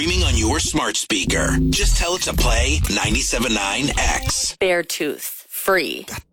streaming on your smart speaker. Just tell it to play 97.9 X. Beartooth. Free.